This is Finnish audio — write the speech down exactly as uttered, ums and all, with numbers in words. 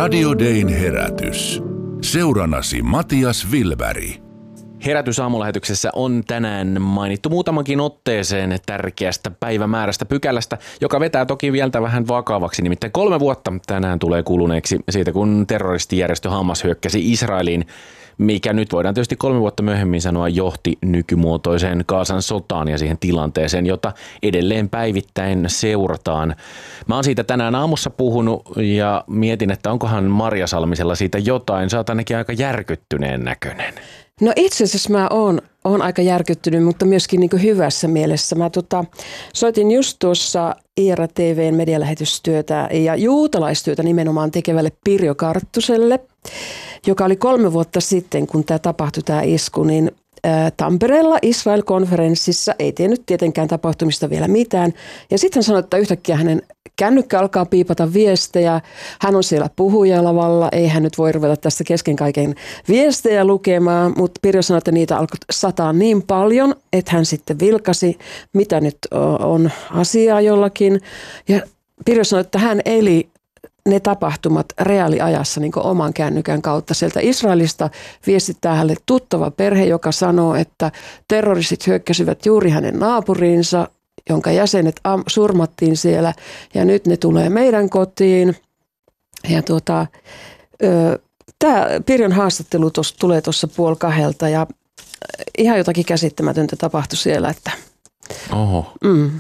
Radio Dayn herätys. Seuranasi Matias Wilberg. Herätysaamulähetyksessä on tänään mainittu muutamankin otteeseen tärkeästä päivämäärästä pykälästä, joka vetää toki vielä vähän vakavaksi. Nimittäin kolme vuotta tänään tulee kuluneeksi siitä, kun terroristijärjestö Hamas hyökkäsi Israeliin, mikä nyt voidaan tietysti kolme vuotta myöhemmin sanoa johti nykymuotoiseen Gazan sotaan ja siihen tilanteeseen, jota edelleen päivittäin seurataan. Mä oon siitä tänään aamussa puhunut ja mietin, että onkohan Marja Salmisella siitä jotain. Sä oot ainakin aika järkyttyneen näköinen. No itse asiassa mä oon, oon aika järkyttynyt, mutta myöskin niin kuin hyvässä mielessä. Mä tota, soitin just tuossa I R T V:n medialähetystyötä ja juutalaistyötä nimenomaan tekevälle Pirjo Karttuselle, joka oli kolme vuotta sitten, kun tämä tapahtui tämä isku, niin ää, Tampereella Israel-konferenssissa ei tiennyt tietenkään tapahtumista vielä mitään. Ja sitten hän sanoi, että yhtäkkiä hänen kännykkä alkaa piipata viestejä. Hän on siellä puhujalavalla, ei hän nyt voi ruveta tästä kesken kaiken viestejä lukemaan, mutta Pirjo sanoi, että niitä alkoi sataa niin paljon, että hän sitten vilkasi, mitä nyt on asiaa jollakin. Ja Pirjo sanoi, että hän eli ne tapahtumat reaaliajassa niin kuin oman kännykän kautta. Sieltä Israelista viestittää hänelle tuttava perhe, joka sanoo, että terroristit hyökkäsivät juuri hänen naapuriinsa, jonka jäsenet surmattiin siellä ja nyt ne tulee meidän kotiin. Ja tuota, tämä Pirjon haastattelu tos, tulee tuossa puoli kahdelta ja ihan jotakin käsittämätöntä tapahtui siellä. Että, Oho. Mm.